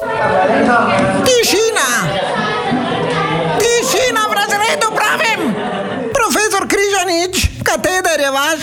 Tišina! Tišina v razredu, pravim! Profesor Križanič, kateder je vaš?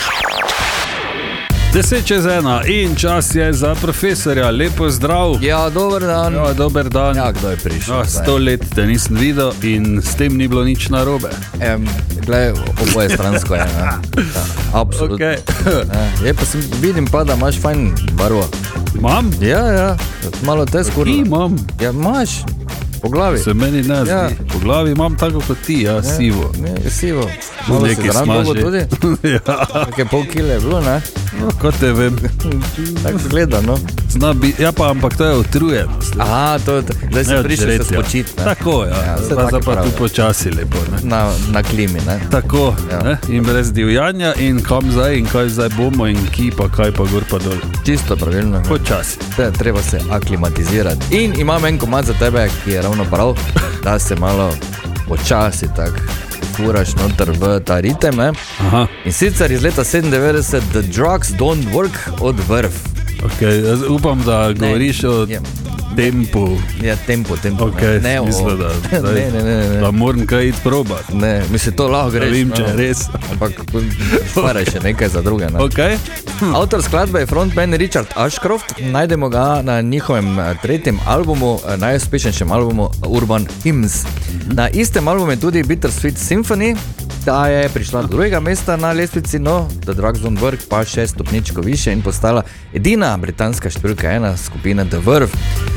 10:01 in čas je za profesorja. Lepo zdrav. Ja, dober dan. Ja, dober dan. Ja, kdo je prišel? 100 let te nisem videl in s tem ni bilo nič narobe. Glej, oboje stransko je. Absolutno. Okay. Je pa vidim pa, da imaš fajn barvo. Imam? Ja, malo te skurno. Ki imam? Ja, imaš. Po glavi. Se meni ne zdi. Ja. Po glavi imam tako kot ti, sivo. Ne, sivo. Malo se Nekaj zranilo smaži. tudi. Ja. Nekaj pol kile je bilo, ne? No, kot te vem. Tako zgleda, no. Ja pa, ampak to je utrujenost. Aha, zdaj se Ne prišel odžretja. se spočit, ne? Tako, ja. se Pa tako zdaj pa pravi. tu počasi lepo, ne. Na klimi, ne? Tako, Ja. ne? In brez divjanja in kam zdaj in kaj zdaj bomo in ki pa kaj pa gor pa dol. Čisto pravilno. Počasi. Treba se aklimatizirati. In imam en komad za tebe, ki je ravno prav, da se malo počasi tako furaš noter v ta ritem, ne? Aha, In sicer iz leta 97 The Drugs Don't Work od Vrv. okay. Jaz upam, da govoriš o Ja. tempu. Ja, tempo. Okay, ne, mislim, da, ne. da moram kaj iti probat. Ne, mislim, to lahko Da greš. vem, če je no. res. Ampak stvaraj še nekaj za druge. Ne? Okay. Avtor skladbe je frontman Richard Ashcroft, najdemo ga na njihovem tretjem albumu, najuspešnejšem albumu Urban Hymns. Na istem albumu je tudi Bittersweet Symphony, ta je prišla do drugega mesta na lestvici, no, The Drugs Don't Work pa 6 stopničko više in postala edina britanska številka 1 skupina The Verve.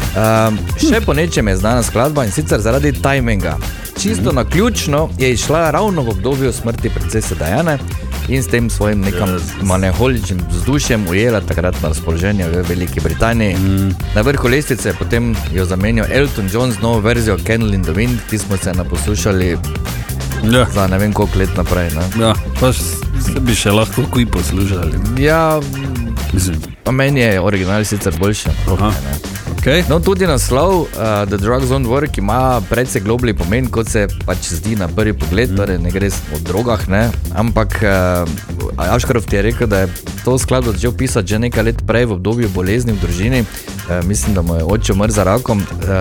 Še po nečem je znana skladba in sicer zaradi timinga. Čisto naključno je išla ravno v obdobju smrti princese Diane in s tem svojim nekam maneholičnim vzdušjem ujela takratno razpoloženje v Veliki Britaniji. Na vrhu lestvice je potem jo zamenjal Elton John z novo verzijo Candle in the Wind, ki smo se naposlušali Ja. za ne vem koliko let naprej. Ne? Ja, pa se bi še lahko kuj poslušali. Ja, Mislim, pa meni je original sicer boljši. Aha. okay. No, tudi naslov The Drugs Don't Work ima precej globlji pomen, kot se pač zdi na prvi pogled, torej ne gre o drogah, ne? Ampak Ashcroft je rekel, da je to skladbo začel pisati že nekaj let prej v obdobju bolezni v družini. Mislim, da mu je oče umrl za rakom.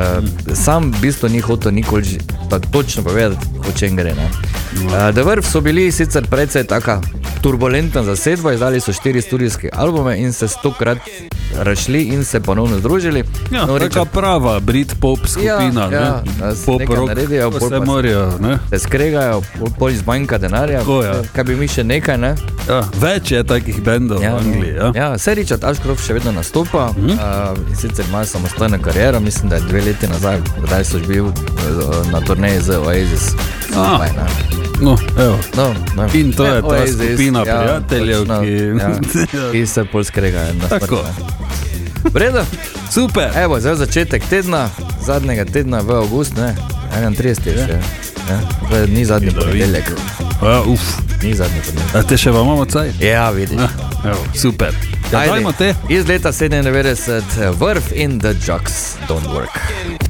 Sam v bistvu ni hotel nikoli točno povedati, o čem gre. Ne? The Verve so bili sicer precej taka turbulentna zasedba, izdali so 4 studijske albume in se 100-krat razšli in se ponovno združili. Ja, No, taka prava Britpop skupina, ja, pop nekaj rock, naredijo, pa pol se pa morajo, ne? se skregajo, pol izmanjka denarja. Tako, ja. Kaj bi mi še nekaj, ne? Ja, več je takih bendov v Angliji, ja. Ja, se Richard Ashcroft še vedno nastopa, in sicer ima samostojno kariero, mislim, da je 2 leti nazaj, kdaj so bil na turneji z Oasis. Skupaj, ne. No, evo. No. In to je ta Oasis, skupina prijateljev, točno, ki- ki se pol skregajo na smrt. Tako. Ne. V redu? Super. Evo, zdaj začetek tedna, zadnjega tedna v avgust, ne, 31. še, ne, to ni zadnji ponedeljek, Ja, ni zadnji ponedeljek. A te še vam imamo caj? Ja, vidiš. Evo, super. Ja, Ajde, dajmo te. iz leta 97, Verve in The Drugs Don't Work.